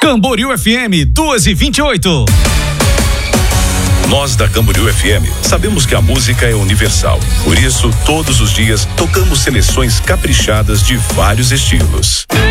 Camboriú FM 2h28. Nós da Camboriú FM sabemos que a música é universal. Por isso, todos os dias tocamos seleções caprichadas de vários estilos.